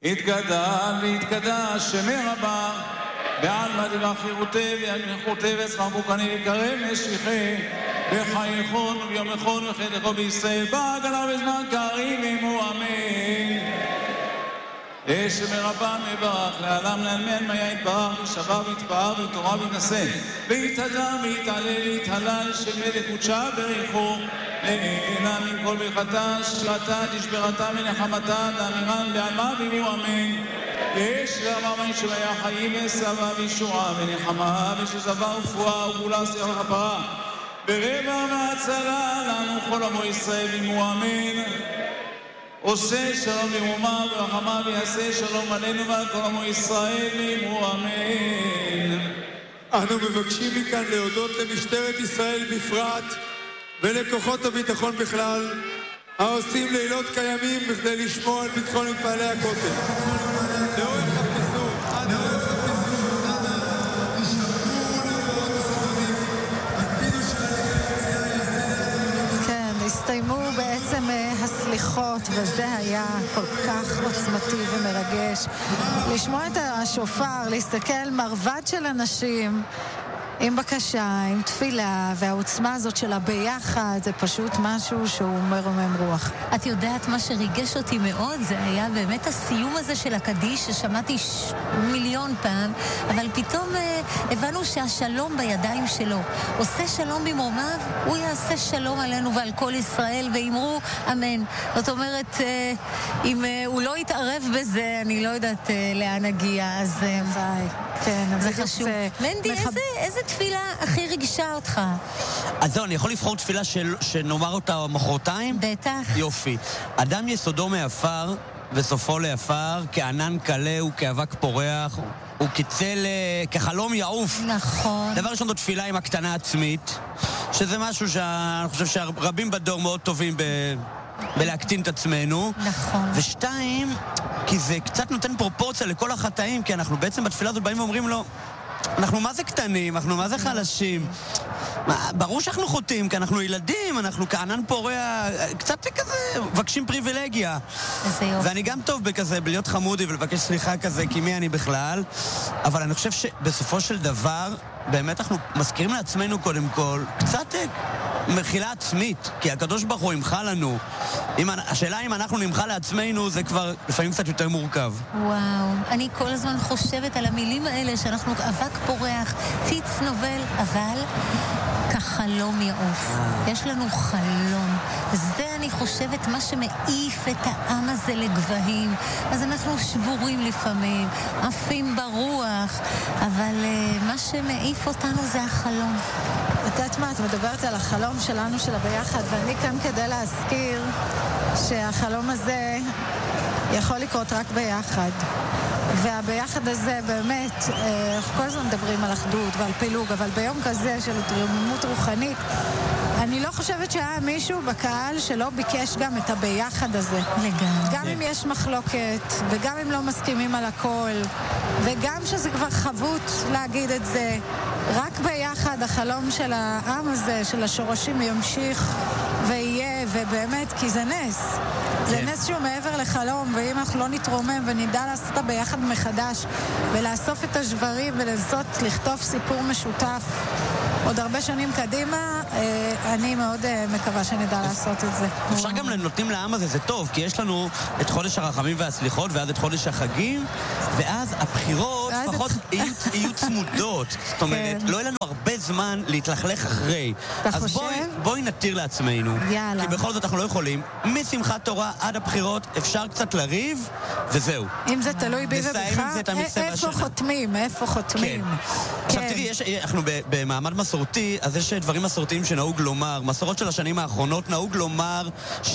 התגדל והתקדש שמי רבה בעלמא דבחירותי ויחרותי ואצמח בוקני וקרב משיחי בחייכון וביומכון וחדכו בישראל בהגלה בזמן קריב עמו אמן. שמרבה מברך לעלם לעלמן מיה יתברך ושבה ויתפאר ותורה ויתנשא ויתהדר ויתעלה ויתהלל שמלך קודשה בריחו לעילה מן כל ברכתה שירתה תשברתה ונחמתה לאמירן בעלמה ועמו אמן. יש ואמר ישועיה חיים וסבא וישועה ונחמה ושזבה ופואה וגאולה שיח לכפרה ברבע והצלה לנו כל עמו ישראל עמו אמן. עושה שלום לאומה ורחמה ויעשה שלום עלינו ועל כל עמו ישראל עמו אמן. אנו מבקשים מכאן להודות למשטרת ישראל בפרט ולכוחות הביטחון בכלל העושים לילות קיימים בכדי לשמור על ביטחון מתפעלי הכותל. לאורך הפיזור עד לאורך הפיזור תשמרו לבואות הספרדים הקפידו כן, הסתיימו בעצם הסליחות, וזה היה כל כך עוצמתי ומרגש לשמוע את השופר, להסתכל מרבד של אנשים עם בקשה, עם תפילה, והעוצמה הזאת שלה ביחד, זה פשוט משהו שהוא מרומם רוח. את יודעת מה שריגש אותי מאוד? זה היה באמת הסיום הזה של הקדיש, ששמעתי מיליון פעם, אבל פתאום הבנו שהשלום בידיים שלו. עושה שלום במרומיו, הוא יעשה שלום עלינו ועל כל ישראל, ואמרו אמן. זאת אומרת, אם הוא לא יתערב בזה, אני לא יודעת לאן נגיע, אז כן, זה חשוב. מנדי, איזה תפילה הכי ריגשה אותך? אז זהו, אני יכול לבחור תפילה שנאמר אותה מחרתיים? בטח. יופי. אדם יסודו מעפר וסופו לעפר, כענן קלה וכאבק פורח, כחלום יעוף. נכון. דבר ראשון, זאת תפילה עם הקטנה עצמית, שזה משהו שאני חושב שהרבים בדור מאוד טובים בלהקטין את עצמנו. נכון. ושתיים, כי זה קצת נותן פרופורציה לכל החטאים, כי אנחנו בעצם בתפילה הזאת באים ואומרים לו, אנחנו מה זה קטנים, אנחנו מה זה חלשים. ברור שאנחנו חוטאים, כי אנחנו ילדים, אנחנו כענן פורע, קצת כזה, מבקשים פריבילגיה. ואני גם טוב בכזה, בלהיות חמודי ולבקש סליחה כזה, כי מי אני בכלל. אבל אני חושב שבסופו של דבר, באמת אנחנו מזכירים לעצמנו קודם כל, קצת מחילה עצמית, כי הקדוש ברוך הוא ימחה לנו. השאלה אם אנחנו נמחה לעצמנו, זה כבר לפעמים קצת יותר מורכב. וואו, אני כל הזמן חושבת על המילים האלה, שאנחנו אבק פורח, ציץ נובל, אבל כחלום יעוף. יש לנו חלום. זה אני חושבת מה שמעיף את העם הזה לגבהים. אז אנחנו שבורים לפעמים, עפים ברוח, אבל מה שמעיף אותנו זה החלום. את יודעת מה, את מדברת על החלום שלנו של הביחד, ואני כאן כדי להזכיר שהחלום הזה יכול לקרות רק ביחד. והביחד הזה באמת, כל הזמן מדברים על אחדות ועל פילוג, אבל ביום כזה של התרוממות רוחנית, אני לא חושבת שהיה מישהו בקהל שלא ביקש גם את הביחד הזה. לגמרי. גם אם יש מחלוקת, וגם אם לא מסכימים על הכל, וגם שזה כבר חבות להגיד את זה, רק ביחד החלום של העם הזה, של השורשים, ימשיך ויהיה, ובאמת, כי זה נס. זה נס שהוא מעבר לחלום, ואם אנחנו לא נתרומם ונדע לעשות אותה ביחד מחדש, ולאסוף את השברים ולנסות לכתוב סיפור משותף עוד הרבה שנים קדימה, אני מאוד מקווה שנדע לעשות את זה. אפשר גם לנותנים לעם הזה, זה טוב, כי יש לנו את חודש הרחמים והסליחות, ואז את חודש החגים, ואז הבחירות לפחות יהיו צמודות. זאת אומרת, לא יהיה לנו הרבה זמן להתלכלך אחרי. אז בואי נתיר לעצמנו. כי בכל זאת אנחנו לא יכולים. משמחת תורה עד הבחירות אפשר קצת לריב, וזהו. אם זה תלוי בי ובך, איפה חותמים? איפה חותמים? עכשיו תראי, אנחנו במעמד מסורתי, אז יש דברים מסורתיים שנהוג לומר. מסורות של השנים האחרונות נהוג לומר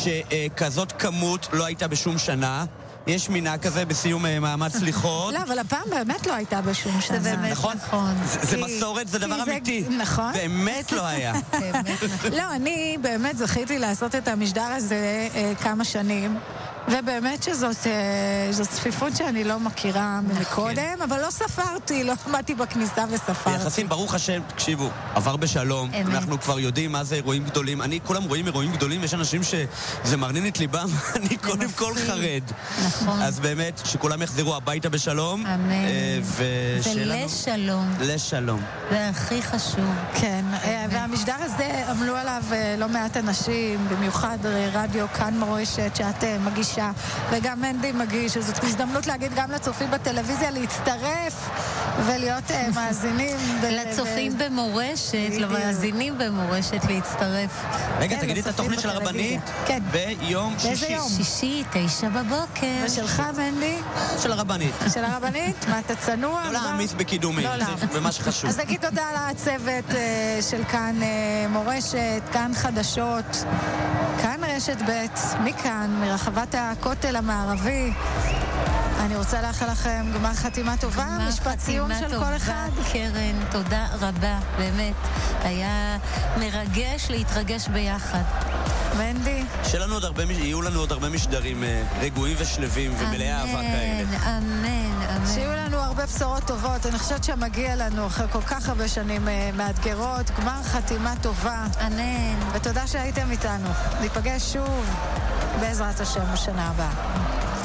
שכזאת כמות לא הייתה בשום שנה. יש מינה כזה בסיום מעמד סליחות. לא, אבל הפעם באמת לא הייתה בשום שנה. זה באמת נכון. זה מסורת, זה דבר אמיתי. נכון. באמת לא היה. לא, אני באמת זכיתי לעשות את המשדר הזה כמה שנים. ובאמת שזאת צפיפות שאני לא מכירה מקודם, אבל לא ספרתי, לא עמדתי בכניסה וספרתי. יחסים, ברוך השם, תקשיבו, עבר בשלום, אנחנו כבר יודעים מה זה אירועים גדולים. כולם רואים אירועים גדולים, יש אנשים שזה מרנין את ליבם, אני קודם כל חרד. נכון. אז באמת, שכולם יחזרו הביתה בשלום. אמן. ולשלום. לשלום. זה הכי חשוב. כן, והמשדר הזה עמלו עליו לא מעט אנשים, במיוחד רדיו כאן מורשת שאת מגישה, וגם מנדי מגיש, זאת הזדמנות להגיד גם לצופים בטלוויזיה להצטרף ולהיות מאזינים. לצופים במורשת, למאזינים במורשת להצטרף. רגע, תגידי את התוכנית של הרבנית ביום שישי. שישי, 9 בבוקר. ושלך, מנדי? של הרבנית. של הרבנית? מה, אתה צנוע? לא להעמיס בקידומים, זה במה שחשוב. אז נגיד תודה לצוות של כאן מורשת, כאן חדשות, כאן רשת ב', מכאן, מרחבת הכותל המערבי. אני רוצה לאחל לכם גמר חתימה טובה, משפט סיום של כל אחד. קרן, תודה רבה, באמת. היה מרגש להתרגש ביחד. מנדי. יהיו לנו עוד הרבה משדרים רגועים ושלווים ומלאי אהבה כאלה. אמן, אמן. שיהיו לנו הרבה בשורות טובות. אני חושבת שמגיע לנו אחרי כל כך הרבה שנים מאתגרות. גמר חתימה טובה. אמן. ותודה שהייתם איתנו. ניפגש שוב בעזרת השם בשנה הבאה.